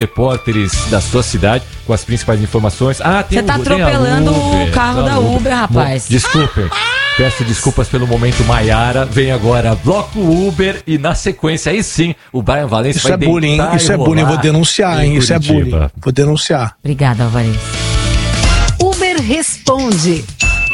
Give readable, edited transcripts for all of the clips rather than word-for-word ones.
repórteres da sua cidade com as principais informações. Você tá atropelando o carro da Uber, rapaz. Desculpem. Peço desculpas pelo momento, Maiara. Vem agora Bloco Uber e na sequência, aí sim, o Brian Valência Isso vai é bullying, isso é bullying, eu vou denunciar, hein? Isso é bullying. Vou denunciar. Obrigada, Alvarez. Uber Responde.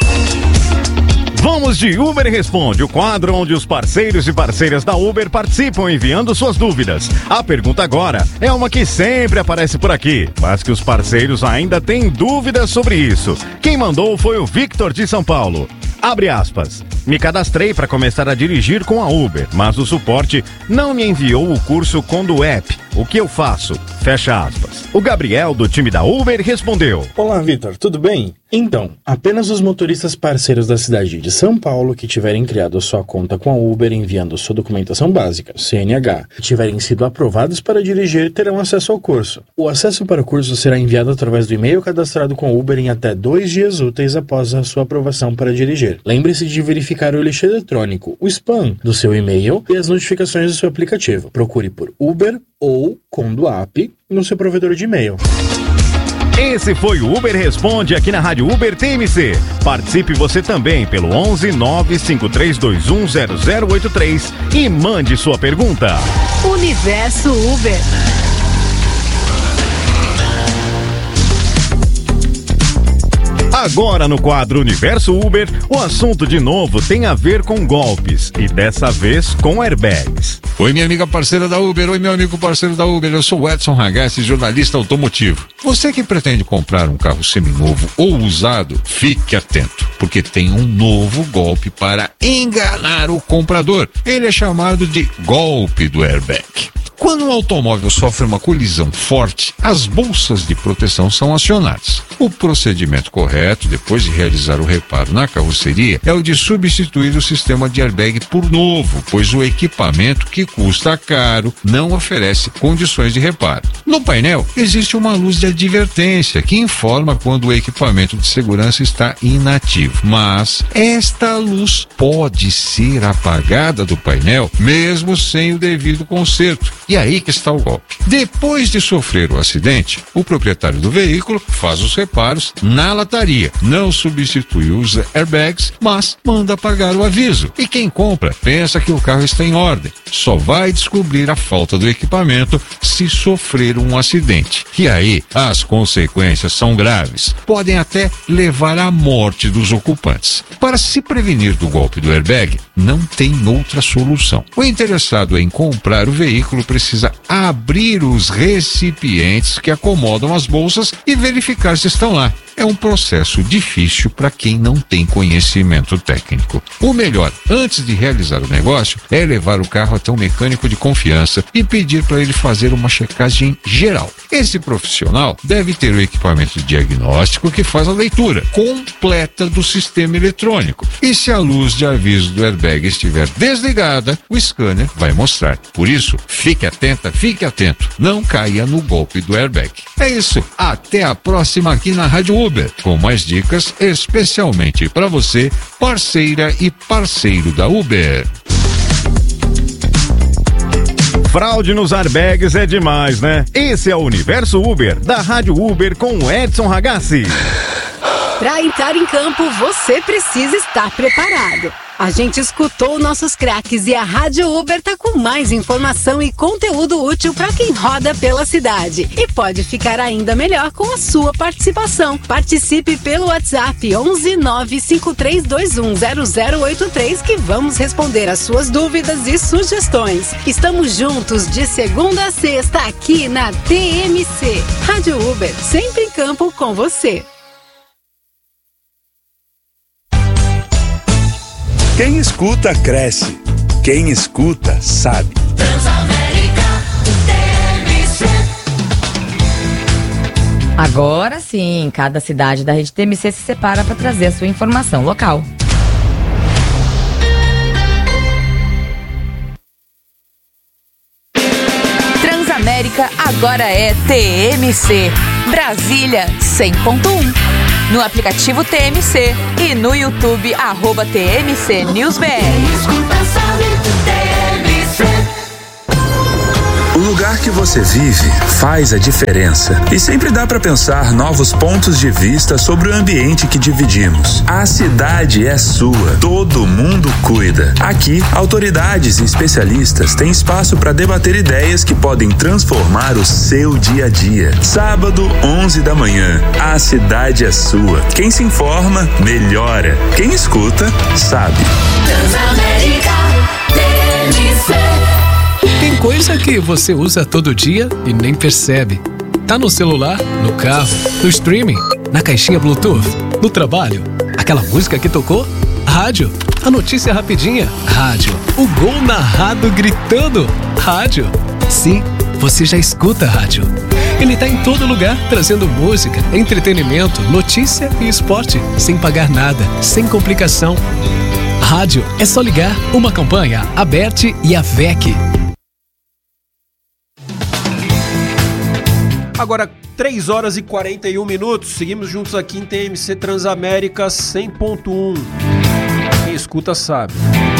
Vamos de Uber Responde, o quadro onde os parceiros e parceiras da Uber participam enviando suas dúvidas. A pergunta agora é uma que sempre aparece por aqui, mas que os parceiros ainda têm dúvidas sobre isso. Quem mandou foi o Victor de São Paulo. Abre aspas. Me cadastrei para começar a dirigir com a Uber, mas o suporte não me enviou o curso Condo App. O que eu faço? Fecha aspas. O Gabriel, do time da Uber, respondeu. Olá, Vitor, tudo bem? Então, apenas os motoristas parceiros da cidade de São Paulo que tiverem criado sua conta com a Uber enviando sua documentação básica, CNH, e tiverem sido aprovados para dirigir, terão acesso ao curso. O acesso para o curso será enviado através do e-mail cadastrado com a Uber em até 2 dias úteis após a sua aprovação para dirigir. Lembre-se de verificar o lixo eletrônico, o spam do seu e-mail e as notificações do seu aplicativo. Procure por Uber ou Condo App no seu provedor de e-mail. Esse foi o Uber Responde aqui na Rádio Uber TMC. Participe você também pelo 11 95321 0083 e mande sua pergunta. Universo Uber. Agora no quadro Universo Uber, o assunto de novo tem a ver com golpes e dessa vez com airbags. Oi, minha amiga parceira da Uber, oi, meu amigo parceiro da Uber, eu sou o Edson Ragazzi, jornalista automotivo. Você que pretende comprar um carro seminovo ou usado, fique atento, porque tem um novo golpe para enganar o comprador. Ele é chamado de golpe do airbag. Quando um automóvel sofre uma colisão forte, as bolsas de proteção são acionadas. O procedimento correto, depois de realizar o reparo na carroceria, é o de substituir o sistema de airbag por novo, pois o equipamento, que custa caro, não oferece condições de reparo. No painel, existe uma luz de advertência que informa quando o equipamento de segurança está inativo. Mas esta luz pode ser apagada do painel, mesmo sem o devido conserto. E aí que está o golpe. Depois de sofrer o acidente, o proprietário do veículo faz os reparos na lataria. Não substitui os airbags, mas manda apagar o aviso. E quem compra pensa que o carro está em ordem. Só vai descobrir a falta do equipamento se sofrer um acidente. E aí, as consequências são graves. Podem até levar à morte dos ocupantes. Para se prevenir do golpe do airbag, não tem outra solução. O interessado em comprar o veículo precisa abrir os recipientes que acomodam as bolsas e verificar se estão lá. É um processo difícil para quem não tem conhecimento técnico. O melhor, antes de realizar o negócio, é levar o carro até um mecânico de confiança e pedir para ele fazer uma checagem geral. Esse profissional deve ter o equipamento diagnóstico que faz a leitura completa do sistema eletrônico. E se a luz de aviso do airbag estiver desligada, o scanner vai mostrar. Por isso, fique atenta, fique atento. Não caia no golpe do airbag. É isso. Até a próxima aqui na Rádio Uber, com mais dicas especialmente para você, parceira e parceiro da Uber. Fraude nos airbags é demais, né? Esse é o Universo Uber, da Rádio Uber com o Edson Ragazzi. Para entrar em campo, você precisa estar preparado. A gente escutou nossos craques e a Rádio Uber tá com mais informação e conteúdo útil para quem roda pela cidade. E pode ficar ainda melhor com a sua participação. Participe pelo WhatsApp 11 95321 0083 que vamos responder as suas dúvidas e sugestões. Estamos juntos de segunda a sexta aqui na TMC. Rádio Uber, sempre em campo com você. Quem escuta, cresce. Quem escuta, sabe. Transamérica TMC. Agora sim, cada cidade da rede TMC se separa para trazer a sua informação local. Transamérica agora é TMC. Brasília 100.1. No aplicativo TMC e no YouTube @TMC News BR. O lugar que você vive faz a diferença. E sempre dá para pensar novos pontos de vista sobre o ambiente que dividimos. A cidade é sua. Todo mundo cuida. Aqui, autoridades e especialistas têm espaço para debater ideias que podem transformar o seu dia a dia. Sábado, 11 da manhã. A cidade é sua. Quem se informa, melhora. Quem escuta, sabe. Transamérica TMC. Tem coisa que você usa todo dia e nem percebe. Tá no celular, no carro, no streaming, na caixinha Bluetooth, no trabalho. Aquela música que tocou? Rádio. A notícia rapidinha? Rádio. O gol narrado gritando? Rádio. Sim, você já escuta rádio. Ele tá em todo lugar, trazendo música, entretenimento, notícia e esporte, sem pagar nada, sem complicação. Rádio é só ligar. Uma campanha, a Bert e a VEC. Agora, 3 horas e 41 minutos. Seguimos juntos aqui em TMC Transamérica 100.1. Quem escuta sabe.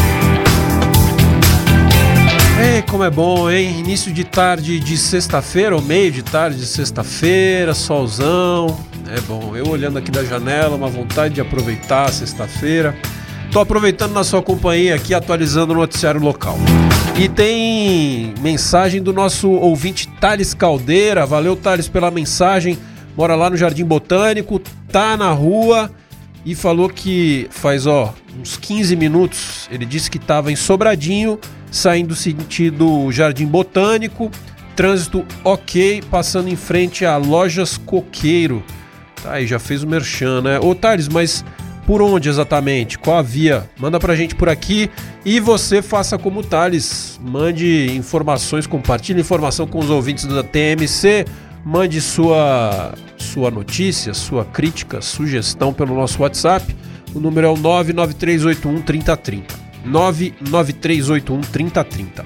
Ei, como é bom, hein? Início de tarde de sexta-feira, ou meio de tarde de sexta-feira, solzão. É bom. Eu olhando aqui da janela, uma vontade de aproveitar a sexta-feira. Tô aproveitando na sua companhia aqui, atualizando o noticiário local. E tem mensagem do nosso ouvinte Thales Caldeira. Valeu, Thales, pela mensagem. Mora lá no Jardim Botânico, tá na rua e falou que faz uns 15 minutos. Ele disse que estava em Sobradinho, saindo sentido Jardim Botânico. Trânsito ok, passando em frente a Lojas Coqueiro. Tá aí, já fez o merchan, né? Ô, Thales, mas por onde exatamente? Qual a via? Manda pra gente por aqui. E você faça como o Thales. Mande informações, compartilhe informação com os ouvintes da TMC. Mande sua notícia, sua crítica, sugestão pelo nosso WhatsApp. O número é o 993813030. 993813030.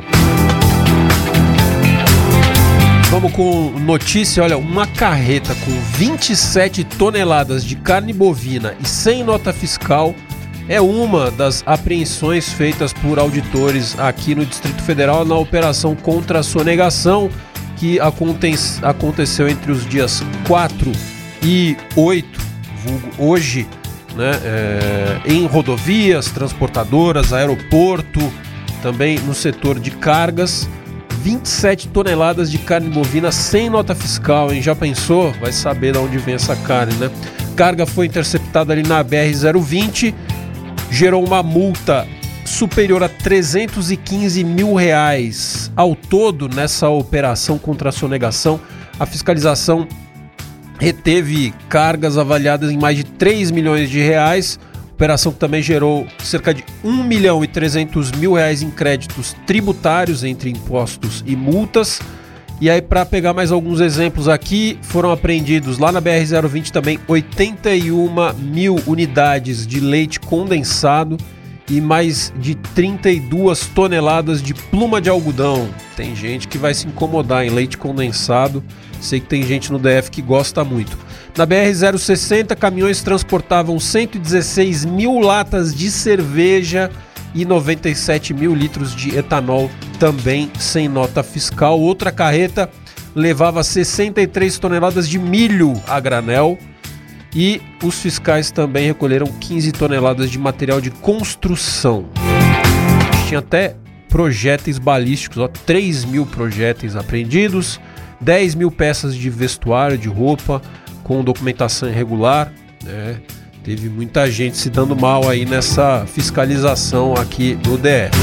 Vamos com notícia, olha, uma carreta com 27 toneladas de carne bovina e sem nota fiscal é uma das apreensões feitas por auditores aqui no Distrito Federal na operação contra a sonegação, que aconteceu entre os dias 4 e 8, vulgo hoje, né, em rodovias, transportadoras, aeroporto, também no setor de cargas. 27 toneladas de carne bovina sem nota fiscal, hein? Já pensou? Vai saber de onde vem essa carne, né? Carga foi interceptada ali na BR-020, gerou uma multa superior a R$315 mil. Ao todo, nessa operação contra a sonegação, a fiscalização reteve cargas avaliadas em mais de R$3 milhões. Operação que também gerou cerca de R$1.300.000 em créditos tributários entre impostos e multas. E aí, para pegar mais alguns exemplos aqui, foram apreendidos lá na BR-020 também 81 mil unidades de leite condensado e mais de 32 toneladas de pluma de algodão. Tem gente que vai se incomodar em leite condensado. Sei que tem gente no DF que gosta muito. Na BR-060, caminhões transportavam 116 mil latas de cerveja e 97 mil litros de etanol, também sem nota fiscal. Outra carreta levava 63 toneladas de milho a granel e os fiscais também recolheram 15 toneladas de material de construção. Tinha até projéteis balísticos, 3 mil projéteis apreendidos, 10 mil peças de vestuário, de roupa, com documentação irregular, né? Teve muita gente se dando mal aí nessa fiscalização aqui no DF.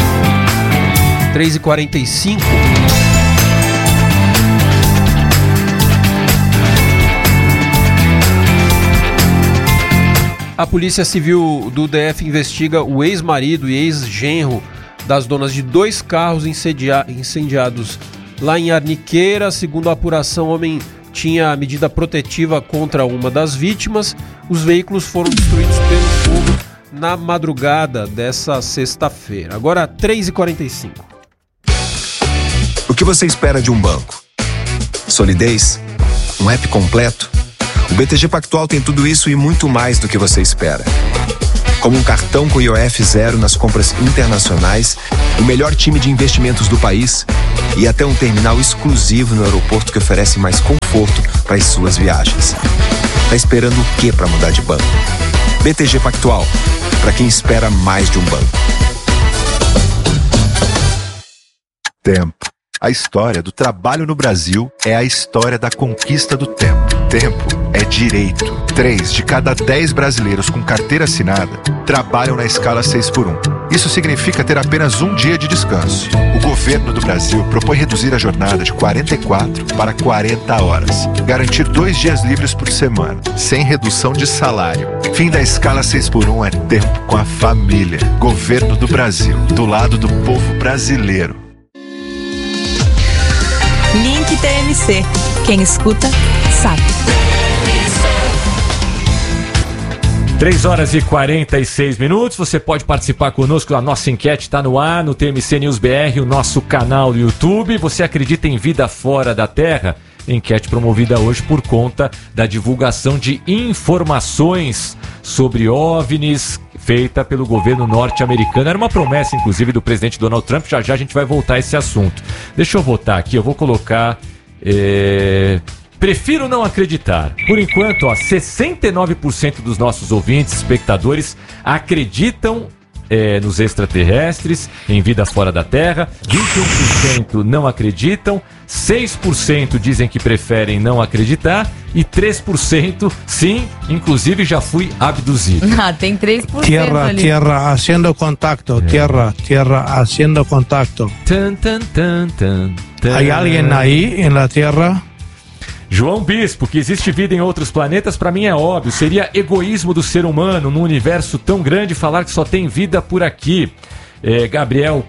3h45. A Polícia Civil do DF investiga o ex-marido e ex-genro das donas de 2 carros incendiados lá em Arniqueira. Segundo a apuração, o homem tinha medida protetiva contra uma das vítimas. Os veículos foram destruídos pelo fogo na madrugada dessa sexta-feira. Agora, 3h45. O que você espera de um banco? Solidez? Um app completo? O BTG Pactual tem tudo isso e muito mais do que você espera. como um cartão com IOF zero nas compras internacionais, o melhor time de investimentos do país e até um terminal exclusivo no aeroporto que oferece mais conforto para as suas viagens. Tá esperando o quê para mudar de banco? BTG Pactual, para quem espera mais de um banco. Tempo. A história do trabalho no Brasil é a história da conquista do tempo. Tempo é direito. 3 de cada 10 brasileiros com carteira assinada trabalham na escala 6x1. Isso significa ter apenas um dia de descanso. O governo do Brasil propõe reduzir a jornada de 44 para 40 horas. Garantir 2 dias livres por semana, sem redução de salário. Fim da escala 6x1 é tempo com a família. Governo do Brasil, do lado do povo brasileiro. Link TMC. Quem escuta, sabe. 3h46. Você pode participar conosco. A nossa enquete está no ar, no TMC News BR, o nosso canal do YouTube. Você acredita em vida fora da Terra? Enquete promovida hoje por conta da divulgação de informações sobre OVNIs feita pelo governo norte-americano. Era uma promessa, inclusive, do presidente Donald Trump. Já já a gente vai voltar a esse assunto. Deixa eu votar aqui, eu vou colocar... Prefiro não acreditar. Por enquanto, 69% dos nossos ouvintes, espectadores, acreditam nos extraterrestres, em vida fora da Terra. 21% não acreditam. 6% dizem que preferem não acreditar. E 3% sim, inclusive já fui abduzido. Tem 3% Tierra, ali. tierra, haciendo contacto. Tierra, tierra, haciendo contacto. ¿Hay alguien ahí en la Tierra? João Bispo, que existe vida em outros planetas, para mim é óbvio. Seria egoísmo do ser humano, num universo tão grande, falar que só tem vida por aqui. Gabriel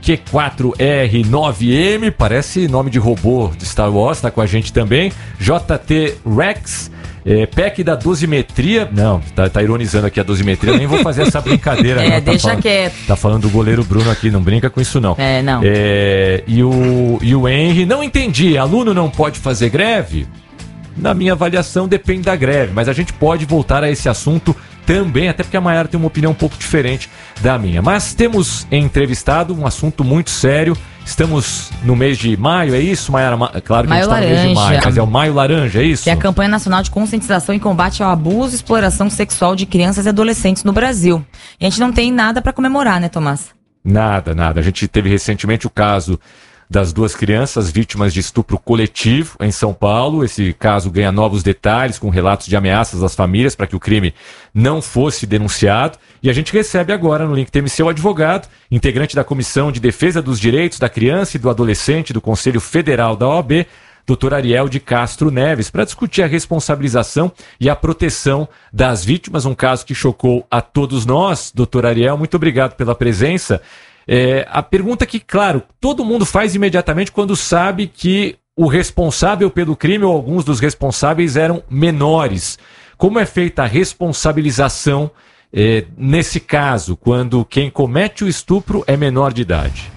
Q4R9M, parece nome de robô de Star Wars, está com a gente também. JT Rex, PEC da dosimetria. Não, tá ironizando aqui a dosimetria, nem vou fazer essa brincadeira. Não, deixa quieto. Tá falando do goleiro Bruno aqui, não brinca com isso não. Não. E o Henry, não entendi, aluno não pode fazer greve? Na minha avaliação, depende da greve, mas a gente pode voltar a esse assunto também, até porque a Maiara tem uma opinião um pouco diferente da minha. Mas temos entrevistado um assunto muito sério. Estamos no mês de maio, é isso, Maiara? Claro que Maio a gente está no mês de maio, laranja. mas é o Maio Laranja, é isso? Que é a campanha nacional de conscientização e combate ao abuso e exploração sexual de crianças e adolescentes no Brasil. E a gente não tem nada para comemorar, né, Tomás? Nada. A gente teve recentemente o caso das 2 crianças vítimas de estupro coletivo em São Paulo. Esse caso ganha novos detalhes com relatos de ameaças às famílias para que o crime não fosse denunciado. E a gente recebe agora no Link TMC o advogado, integrante da Comissão de Defesa dos Direitos da Criança e do Adolescente do Conselho Federal da OAB, Dr. Ariel de Castro Neves, para discutir a responsabilização e a proteção das vítimas, um caso que chocou a todos nós. Dr. Ariel, muito obrigado pela presença. A pergunta que, claro, todo mundo faz imediatamente quando sabe que o responsável pelo crime ou alguns dos responsáveis eram menores. Como é feita a responsabilização nesse caso, quando quem comete o estupro é menor de idade?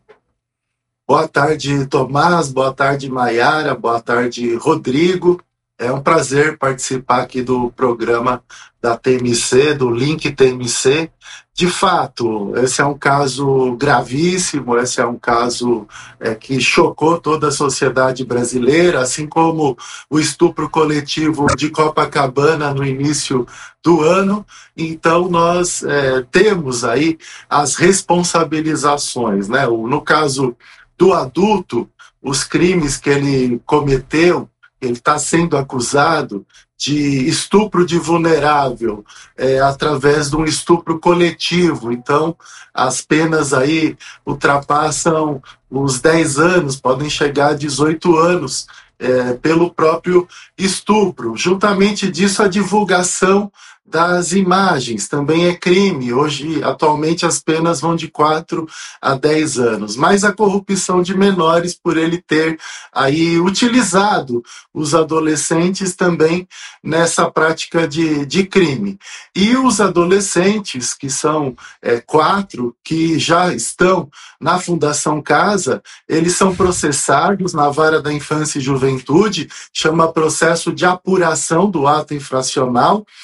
Boa tarde, Tomás. Boa tarde, Maiara. Boa tarde, Rodrigo. É um prazer participar aqui do programa da TMC, do Link TMC. De fato, esse é um caso gravíssimo, esse é um caso que chocou toda a sociedade brasileira, assim como o estupro coletivo de Copacabana no início do ano. Então, nós temos aí as responsabilizações, né? No caso do adulto, os crimes que ele cometeu, ele está sendo acusado de estupro de vulnerável através de um estupro coletivo. Então, as penas aí ultrapassam os 10 anos, podem chegar a 18 anos pelo próprio estupro. Juntamente disso, a divulgação das imagens também é crime. Hoje, atualmente, as penas vão de 4 a 10 anos. Mas a corrupção de menores, por ele ter aí utilizado os adolescentes também nessa prática de crime. E os adolescentes, que são 4, que já estão na Fundação Casa, eles são processados na Vara da Infância e Juventude, chama processo de apuração do ato infracional. Esse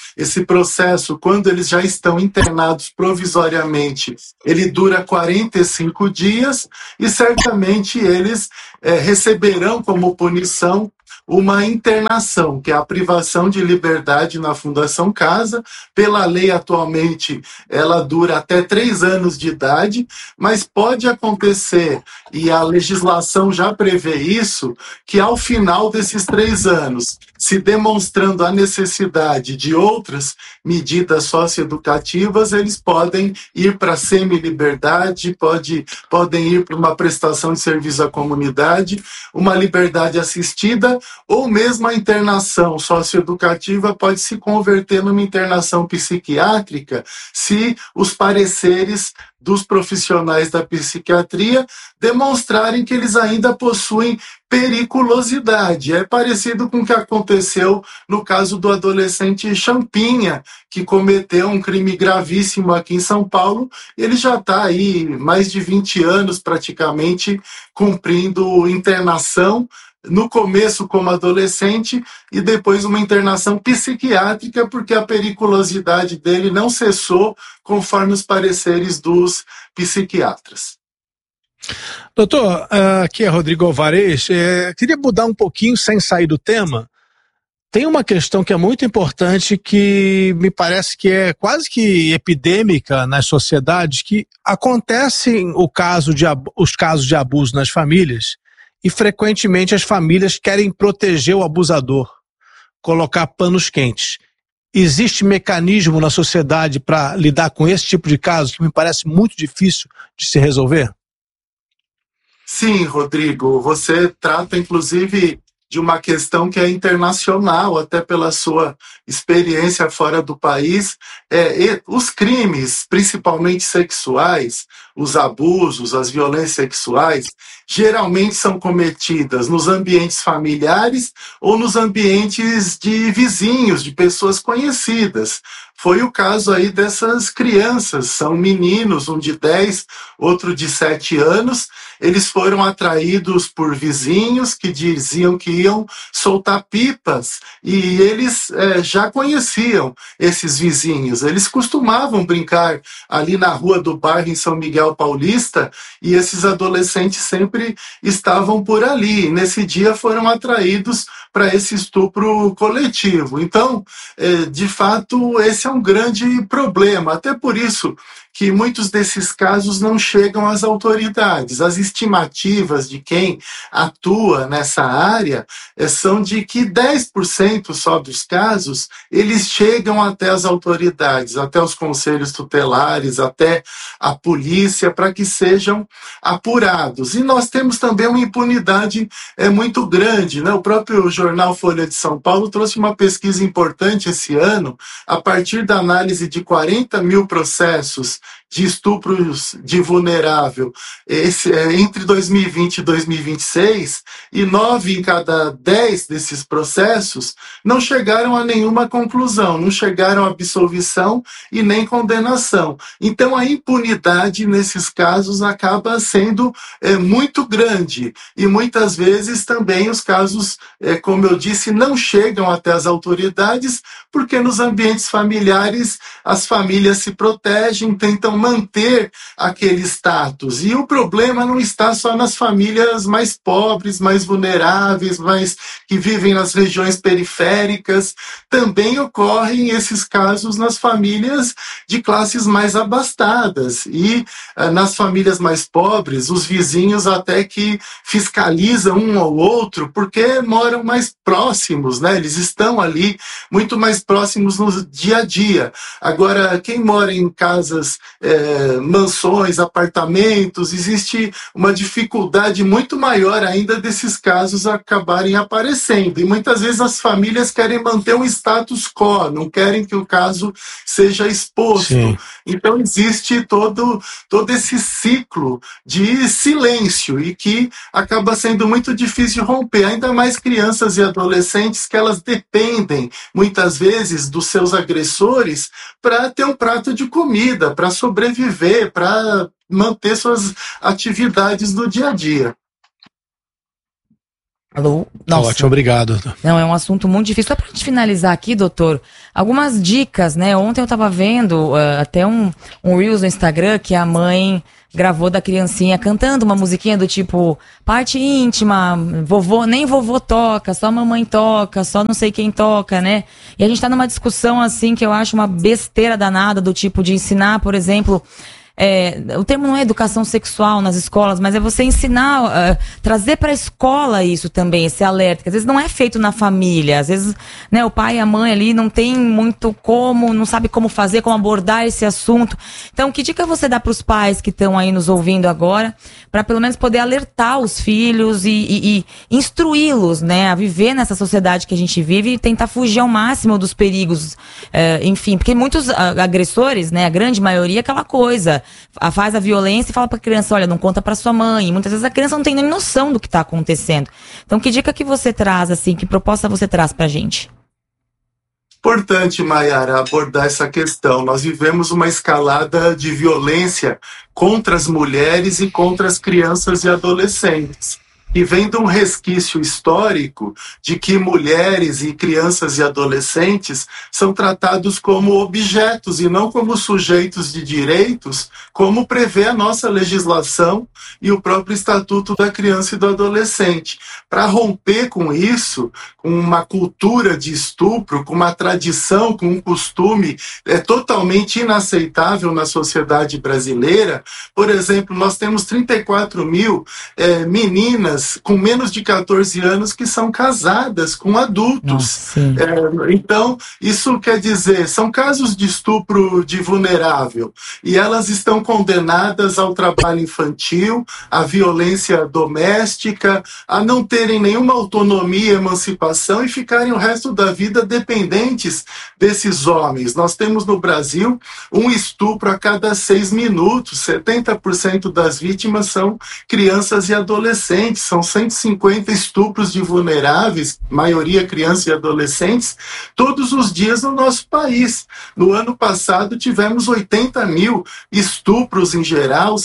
processo, quando eles já estão internados provisoriamente, ele dura 45 dias e certamente eles receberão como punição uma internação, que é a privação de liberdade na Fundação Casa. Pela lei, atualmente, ela dura até 3 anos de idade, mas pode acontecer, e a legislação já prevê isso, que ao final desses 3 anos, se demonstrando a necessidade de outras medidas socioeducativas, eles podem ir para a semi-liberdade, podem ir para uma prestação de serviço à comunidade, uma liberdade assistida, ou mesmo a internação socioeducativa pode se converter numa internação psiquiátrica se os pareceres dos profissionais da psiquiatria demonstrarem que eles ainda possuem periculosidade. É parecido com o que aconteceu no caso do adolescente Champinha, que cometeu um crime gravíssimo aqui em São Paulo. Ele já está aí mais de 20 anos praticamente cumprindo internação, no começo como adolescente e depois uma internação psiquiátrica, porque a periculosidade dele não cessou conforme os pareceres dos psiquiatras. Doutor, aqui é Rodrigo Alvarez. Queria mudar um pouquinho sem sair do tema. Tem uma questão que é muito importante, que me parece que é quase que epidêmica nas sociedades, que acontecem os casos de abuso nas famílias, e frequentemente as famílias querem proteger o abusador, colocar panos quentes. Existe mecanismo na sociedade para lidar com esse tipo de caso que me parece muito difícil de se resolver? Sim, Rodrigo, você trata inclusive de uma questão que é internacional, até pela sua experiência fora do país. Os crimes, principalmente sexuais, os abusos, as violências sexuais, geralmente são cometidas nos ambientes familiares ou nos ambientes de vizinhos, de pessoas conhecidas. Foi o caso aí dessas crianças, são meninos, um de 10, outro de 7 anos, eles foram atraídos por vizinhos que diziam que iam soltar pipas, e eles já conheciam esses vizinhos, eles costumavam brincar ali na rua do bairro em São Miguel Paulista, e esses adolescentes sempre estavam por ali. Nesse dia foram atraídos para esse estupro coletivo. Então, de fato, esse é um grande problema. Até por isso que muitos desses casos não chegam às autoridades. As estimativas de quem atua nessa área são de que 10% só dos casos eles chegam até as autoridades, até os conselhos tutelares, até a polícia, para que sejam apurados. E nós temos também uma impunidade muito grande, né? O próprio jornal Folha de São Paulo trouxe uma pesquisa importante esse ano, a partir da análise de 40 mil processos de estupros de vulnerável entre 2020 e 2026, e 9 em cada 10 desses processos não chegaram a nenhuma conclusão, não chegaram a absolvição e nem condenação. Então a impunidade nesses casos acaba sendo muito grande, e muitas vezes também os casos, como eu disse, não chegam até as autoridades, porque nos ambientes familiares as famílias se protegem, tentam manter aquele status. E o problema não está só nas famílias mais pobres, mais vulneráveis, mais que vivem nas regiões periféricas. Também ocorrem esses casos nas famílias de classes mais abastadas. E nas famílias mais pobres, os vizinhos até que fiscalizam um ao outro, porque moram mais próximos, né? Eles estão ali muito mais próximos no dia a dia. Agora, quem mora em casas, mansões, apartamentos, existe uma dificuldade muito maior ainda desses casos acabarem aparecendo. E muitas vezes as famílias querem manter um status quo, não querem que o caso seja exposto. Sim. Então existe todo esse ciclo de silêncio, e que acaba sendo muito difícil romper, ainda mais crianças e adolescentes, que elas dependem muitas vezes dos seus agressores para ter um prato de comida, para sobreviver, para manter suas atividades do dia a dia. Alô? Nossa. Ótimo, obrigado, doutor. Não, é um assunto muito difícil. Só pra gente finalizar aqui, doutor, algumas dicas, né? Ontem eu tava vendo até um Reels no Instagram que a mãe gravou da criancinha cantando uma musiquinha do tipo, parte íntima, nem vovô toca, só mamãe toca, só não sei quem toca, né? E a gente tá numa discussão assim que eu acho uma besteira danada do tipo de ensinar, por exemplo... o termo não é educação sexual nas escolas, mas é você ensinar, trazer para a escola isso também, esse alerta, que às vezes não é feito na família, às vezes, né, o pai e a mãe ali não tem muito não sabe como fazer, como abordar esse assunto. Então, que dica você dá para os pais que estão aí nos ouvindo agora, para pelo menos poder alertar os filhos e instruí-los, né, a viver nessa sociedade que a gente vive e tentar fugir ao máximo dos perigos, enfim, porque muitos agressores, né, a grande maioria, aquela coisa, faz a violência e fala pra criança, olha, não conta pra sua mãe. E muitas vezes a criança não tem nem noção do que tá acontecendo. Então, que dica que você traz, assim, que proposta você traz pra gente? Importante, Maiara, abordar essa questão. Nós vivemos uma escalada de violência contra as mulheres e contra as crianças e adolescentes. E vem de um resquício histórico de que mulheres e crianças e adolescentes são tratados como objetos e não como sujeitos de direitos, como prevê a nossa legislação e o próprio Estatuto da Criança e do Adolescente. Para romper com isso, com uma cultura de estupro, com uma tradição, com um costume totalmente inaceitável na sociedade brasileira, por exemplo, nós temos 34 mil meninas com menos de 14 anos que são casadas com adultos. Então, isso quer dizer, são casos de estupro de vulnerável e elas estão condenadas ao trabalho infantil, à violência doméstica, a não terem nenhuma autonomia e emancipação e ficarem o resto da vida dependentes desses homens. Nós temos no Brasil um estupro a cada 6 minutos, 70% das vítimas são crianças e adolescentes. São 150 estupros de vulneráveis, maioria crianças e adolescentes, todos os dias no nosso país. No ano passado tivemos 80 mil estupros em geral,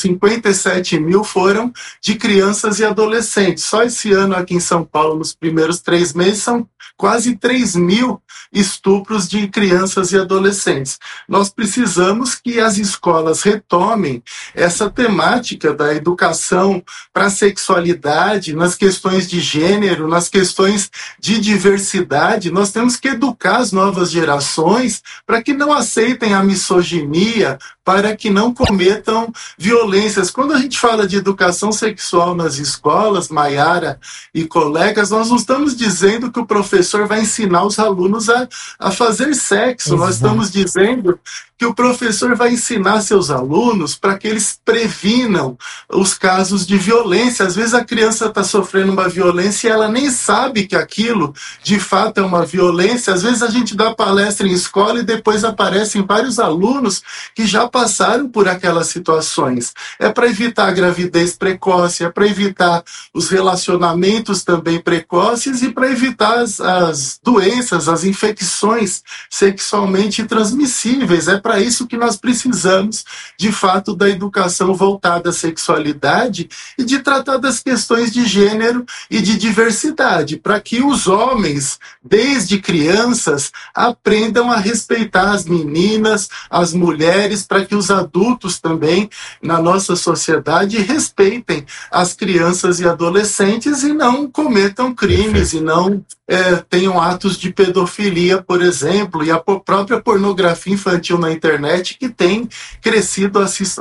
57 mil foram de crianças e adolescentes. Só esse ano aqui em São Paulo, nos primeiros 3 meses, são quase 3 mil estupros de crianças e adolescentes. Nós precisamos que as escolas retomem essa temática da educação para a sexualidade, nas questões de gênero, nas questões de diversidade. Nós temos que educar as novas gerações para que não aceitem a misoginia, para que não cometam violências. Quando a gente fala de educação sexual nas escolas, Maiara e colegas, nós não estamos dizendo que o professor vai ensinar os alunos a fazer sexo. Exato. Nós estamos dizendo que o professor vai ensinar seus alunos para que eles previnam os casos de violência. Às vezes a criança está sofrendo uma violência e ela nem sabe que aquilo de fato é uma violência. Às vezes a gente dá palestra em escola e depois aparecem vários alunos que já passaram por aquelas situações. É para evitar a gravidez precoce, é para evitar os relacionamentos também precoces e para evitar as doenças, as infecções sexualmente transmissíveis. É para isso que nós precisamos, de fato, da educação voltada à sexualidade e de tratar das questões de gênero e de diversidade, para que os homens, desde crianças, aprendam a respeitar as meninas, as mulheres, para que os adultos também, na nossa sociedade, respeitem as crianças e adolescentes e não cometam crimes e não tenham atos de pedofilia, por exemplo, e a própria pornografia infantil na internet, que tem crescido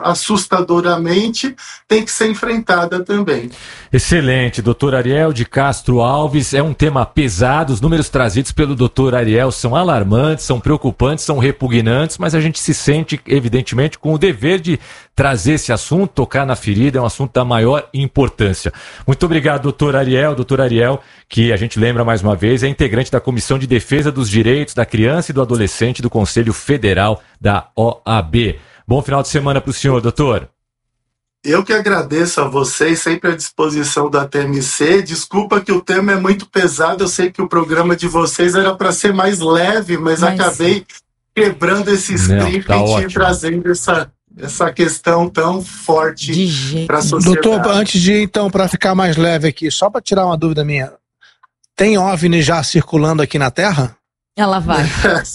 assustadoramente, tem que ser enfrentada também. Excelente, doutor Ariel de Castro Alves. É um tema pesado, os números trazidos pelo doutor Ariel são alarmantes, são preocupantes, são repugnantes, mas a gente se sente, evidentemente, com o dever de trazer esse assunto, tocar na ferida, é um assunto da maior importância. Muito obrigado, doutor Ariel, que a gente lembra mais uma vez, é integrante da Comissão de Defesa dos Direitos da Criança e do Adolescente do Conselho Federal da OAB. Bom final de semana para o senhor, doutor. Eu que agradeço a vocês, sempre à disposição da TMC. Desculpa que o tema é muito pesado, eu sei que o programa de vocês era para ser mais leve, mas acabei quebrando esse script e trazendo essa questão tão forte para a sociedade. Doutor, antes de então, para ficar mais leve aqui, só para tirar uma dúvida minha, Tem OVNI já circulando aqui na Terra? Ela vai.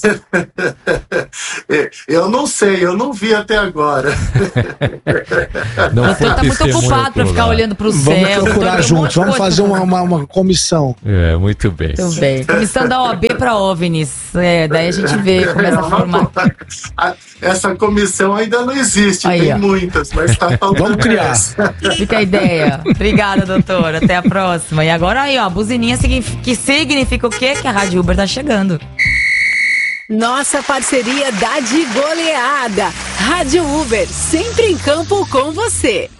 Eu não sei, eu não vi até agora. Não foi tá muito ocupado para ficar olhando para o céu. Vamos procurar juntos, vamos fazer uma comissão. Muito bem. Muito bem. Comissão da OAB para OVNIs. Daí a gente vê, começa a formar. Essa comissão ainda não existe, aí, tem muitas, mas está faltando. Vamos criar. Fica a ideia. Obrigada, doutor. Até a próxima. E agora aí, ó, a buzininha que significa o quê? Que a Rádio Uber tá chegando. Nossa parceria dá de goleada. Rádio Uber, sempre em campo com você.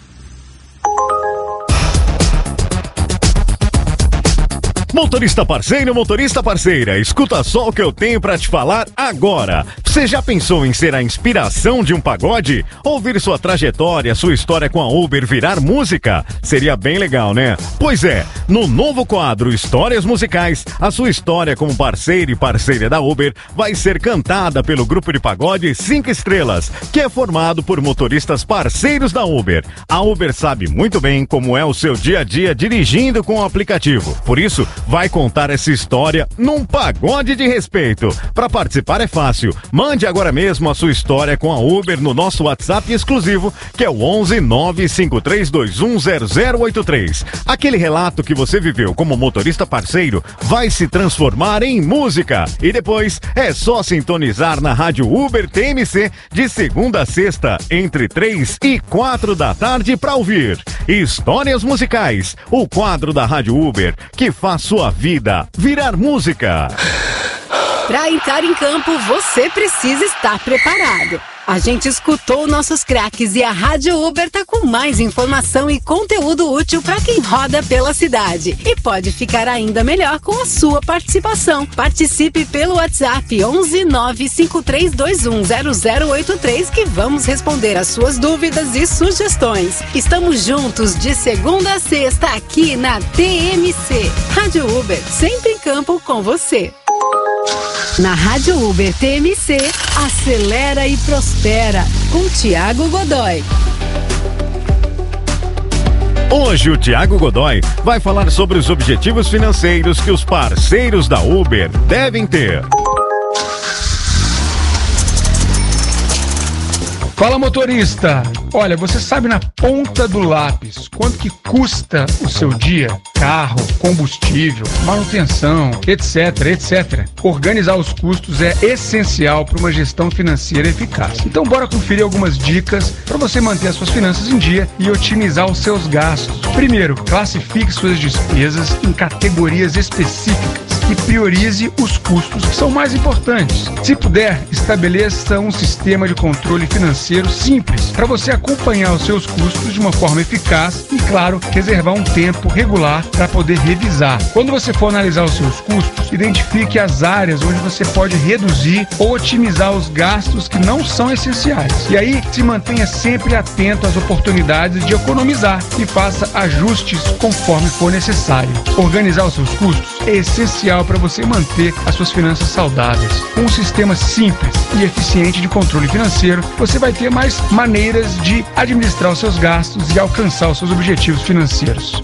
Motorista parceiro, motorista parceira, escuta só o que eu tenho pra te falar agora. Você já pensou em ser a inspiração de um pagode? Ouvir sua trajetória, sua história com a Uber virar música? Seria bem legal, né? Pois é, no novo quadro Histórias Musicais, a sua história como parceiro e parceira da Uber vai ser cantada pelo grupo de pagode 5 Estrelas, que é formado por motoristas parceiros da Uber. A Uber sabe muito bem como é o seu dia a dia dirigindo com o aplicativo. Por isso, vai contar essa história num pagode de respeito. Para participar é fácil. Mande agora mesmo a sua história com a Uber no nosso WhatsApp exclusivo, que é o 11 95321 0083. Aquele relato que você viveu como motorista parceiro vai se transformar em música. E depois é só sintonizar na Rádio Uber TMC de segunda a sexta, entre 3 e 4 da tarde para ouvir Histórias Musicais, o quadro da Rádio Uber que faz sua vida virar música. Para entrar em campo, você precisa estar preparado. A gente escutou nossos craques e a Rádio Uber tá com mais informação e conteúdo útil para quem roda pela cidade. E pode ficar ainda melhor com a sua participação. Participe pelo WhatsApp 11 95321 0083 que vamos responder as suas dúvidas e sugestões. Estamos juntos de segunda a sexta aqui na TMC. Rádio Uber, sempre em campo com você. Na Rádio Uber TMC, acelera e prospera, com Thiago Godoy. Hoje o Thiago Godoy vai falar sobre os objetivos financeiros que os parceiros da Uber devem ter. Fala, motorista! Olha, você sabe na ponta do lápis quanto que custa o seu dia? Carro, combustível, manutenção, etc. Organizar os custos é essencial para uma gestão financeira eficaz. Então bora conferir algumas dicas para você manter as suas finanças em dia e otimizar os seus gastos. Primeiro, classifique suas despesas em categorias específicas e priorize os custos que são mais importantes. Se puder, estabeleça um sistema de controle financeiro simples para você acompanhar os seus custos de uma forma eficaz e, claro, reservar um tempo regular para poder revisar. Quando você for analisar os seus custos, identifique as áreas onde você pode reduzir ou otimizar os gastos que não são essenciais. E aí, se mantenha sempre atento às oportunidades de economizar e faça ajustes conforme for necessário. Organizar os seus custos é essencial para você manter as suas finanças saudáveis. Com um sistema simples e eficiente de controle financeiro, você vai ter mais maneiras de administrar os seus gastos e alcançar os seus objetivos financeiros.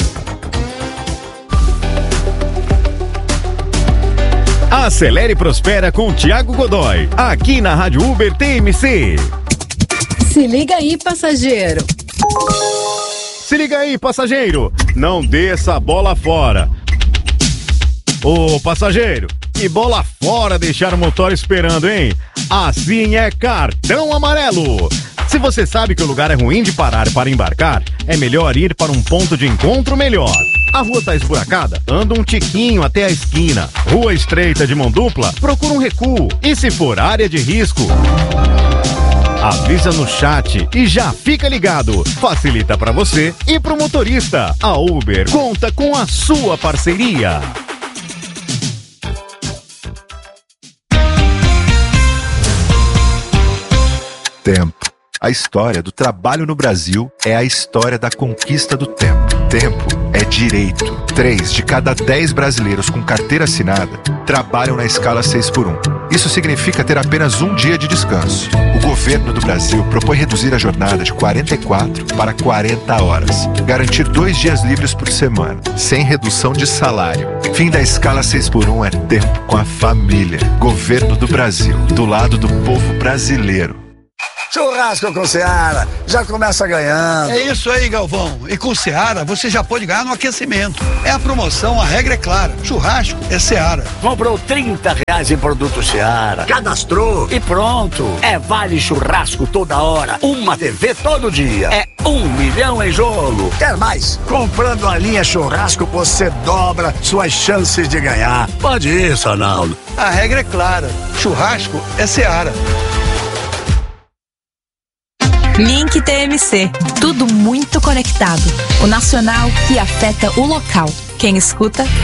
Acelere e prospera com Thiago Godoy, aqui na Rádio Uber TMC. Se liga aí, passageiro. Se liga aí, passageiro. Não dê essa bola fora. Ô, passageiro, que bola fora deixar o motor esperando, hein? Assim é cartão amarelo. Se você sabe que o lugar é ruim de parar para embarcar, é melhor ir para um ponto de encontro melhor. A rua tá esburacada? Anda um tiquinho até a esquina. Rua estreita de mão dupla? Procura um recuo. E se for área de risco, avisa no chat e já fica ligado. Facilita para você e pro motorista. A Uber conta com a sua parceria. Tempo. A história do trabalho no Brasil é a história da conquista do tempo. Tempo é direito. 3 de cada 10 brasileiros com carteira assinada trabalham na escala 6x1. Isso significa ter apenas um dia de descanso. O governo do Brasil propõe reduzir a jornada de 44 para 40 horas. Garantir 2 dias livres por semana, sem redução de salário. Fim da escala 6x1 é tempo com a família. Governo do Brasil, do lado do povo brasileiro. Churrasco com Seara, já começa ganhando. É isso aí, Galvão. E com Seara, você já pode ganhar no aquecimento. É a promoção, a regra é clara. Churrasco é Seara. Comprou R$30 em produto Seara, cadastrou e pronto. É vale churrasco toda hora, uma TV todo dia. É 1 milhão em jogo. Quer mais? Comprando a linha churrasco, você dobra suas chances de ganhar. Pode ir, Sonaldo. A regra é clara. Churrasco é Seara. Link TMC. Tudo muito conectado. O nacional que afeta o local. Quem escuta,